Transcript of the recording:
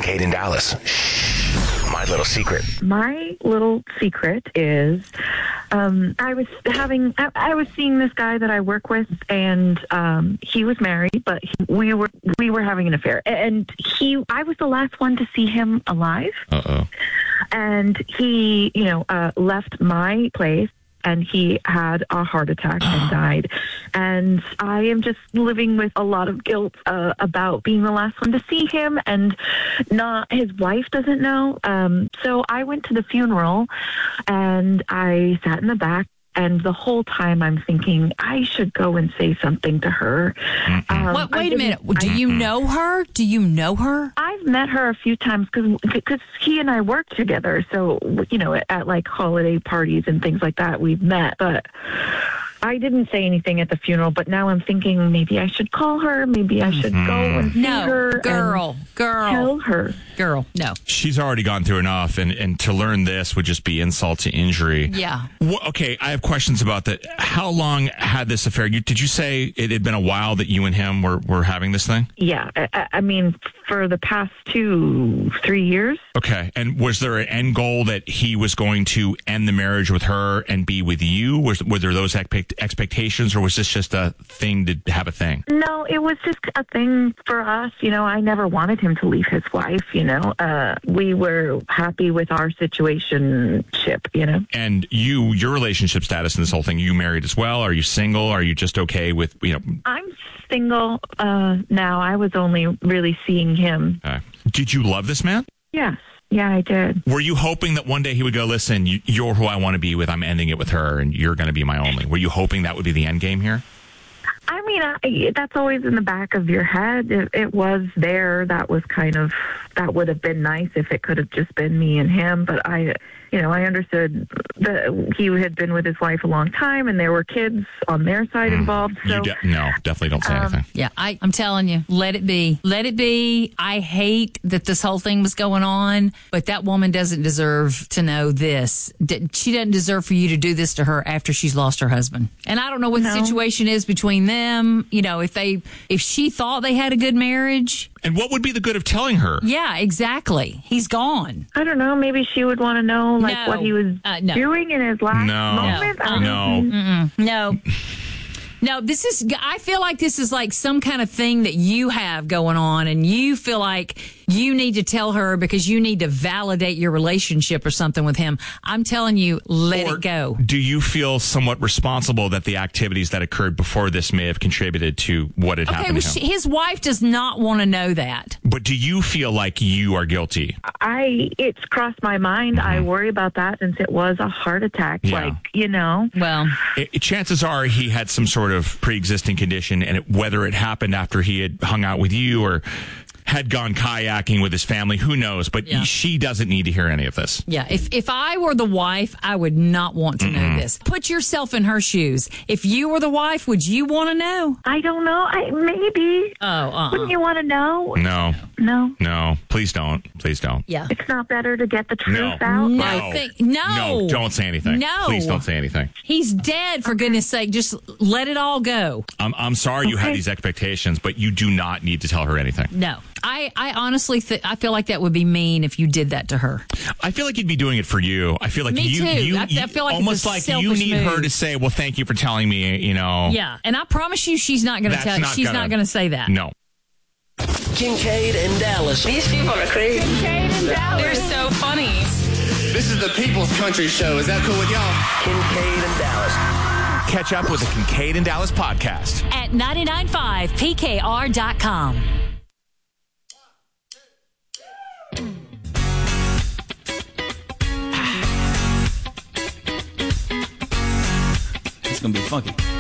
Kincaid in Dallas. Shh. My little secret. My little secret is I was seeing this guy that I work with, and he was married, but we were having an affair, and I was the last one to see him alive. Uh-oh. And he, left my place, and he had a heart attack and died. And I am just living with a lot of guilt about being the last one to see him, and his wife doesn't know. So I went to the funeral, and I sat in the back. And the whole time I'm thinking, I should go and say something to her. Wait a minute. Do you know her? Do you know her? I've met her a few times because he and I work together. So, at like holiday parties and things like that, we've met. But I didn't say anything at the funeral, but now I'm thinking maybe I should call her. Maybe I should go and see her. Girl. Tell her. Girl, no. She's already gone through enough, and to learn this would just be insult to injury. Yeah. Okay, I have questions about that. How long had this affair? Did you say it had been a while that you and him were having this thing? Yeah. I mean, for the past 2-3 years. Okay. And was there an end goal that he was going to end the marriage with her and be with you? Were there those expectations, or was this just a thing to have a thing? No, it was just a thing for us. I never wanted him to leave his wife, We were happy with our situationship, And your relationship status in this whole thing, you married as well? Are you single? Are you just okay with, I'm single now. I was only really seeing him. Did you love this man? Yes. Yeah, I did. Were you hoping that one day he would go, listen, you're who I want to be with. I'm ending it with her, and you're going to be my only. Were you hoping that would be the end game here? I mean, that's always in the back of your head. It was there. That would have been nice if it could have just been me and him. But I understood that he had been with his wife a long time, and there were kids on their side involved. So no, definitely don't say anything. Yeah, I'm telling you, let it be. Let it be. I hate that this whole thing was going on, but that woman doesn't deserve to know this. She doesn't deserve for you to do this to her after she's lost her husband. And I don't know what the situation is between them. If she thought they had a good marriage. And what would be the good of telling her? Yeah, exactly. He's gone. I don't know. Maybe she would want to know what he was doing in his last moment. No, I feel like this is like some kind of thing that you have going on, and you feel like you need to tell her because you need to validate your relationship or something with him. I'm telling you, let it go. Do you feel somewhat responsible that the activities that occurred before this may have contributed to what had happened to him? His wife does not want to know that. But do you feel like you are guilty? It's crossed my mind. I worry about that since it was a heart attack. Yeah. Well, chances are he had some sort of pre-existing condition, and whether it happened after he had hung out with you or had gone kayaking with his family, who knows? But she doesn't need to hear any of this. Yeah, if I were the wife, I would not want to know this. Put yourself in her shoes. If you were the wife, would you want to know? I don't know. Maybe. Wouldn't you want to know? No. Please don't. Yeah. It's not better to get the truth out? No, don't say anything. No. Please don't say anything. He's dead, for goodness sake. Just let it all go. I'm sorry you had these expectations, but you do not need to tell her anything. No. I honestly I feel like that would be mean if you did that to her. I feel like you'd be doing it for you. I feel like Me too. I feel like almost it's a like you need selfish her to say, well, thank you for telling me, Yeah, and I promise you she's not going to tell you. She's not going to say that. No. Kincaid and Dallas. These people are crazy. Kincaid and Dallas. They're so funny. This is the People's Country Show. Is that cool with y'all? Kincaid and Dallas. Catch up with the Kincaid and Dallas podcast at 995pkr.com. It's gonna be funky.